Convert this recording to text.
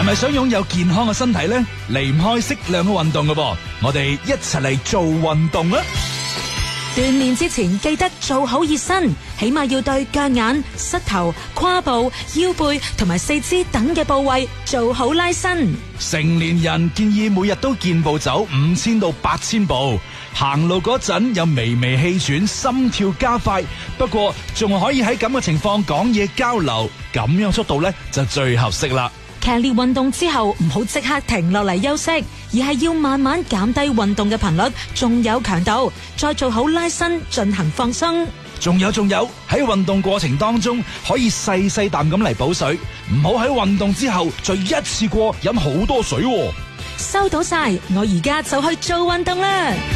咪想擁有健康嘅身體呢？離唔開適量嘅運動㗎噃，我哋一齊嚟做運動啊！ 鍛煉之前記得做好熱身，起碼要對腳眼、膝頭、胯部、腰背同埋四肢等嘅部位做好拉伸。 成年人建議每日都健步走5000到8000步，行路嗰陣有微微氣喘，心跳加快。不過仲可以喺咁嘅情況講嘢交流，咁樣速度呢就最合適啦。 劇烈運動之後唔好即刻停落嚟休息，而係要慢慢減低運動嘅頻率，仲有強度，再做好拉伸進行放鬆。 仲有喺運動過程當中可以細細啖咁嚟補水，唔好喺運動之後再一次過飲好多水喎。 收到晒，我而家就去做運動啦。